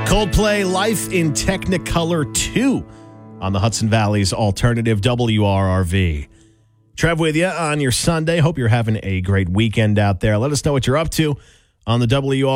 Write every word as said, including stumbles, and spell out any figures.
Coldplay, Life in Technicolor two on the Hudson Valley's alternative W R R V. Trev with you on your Sunday. Hope you're having a great weekend out there. Let us know what you're up to on the W R.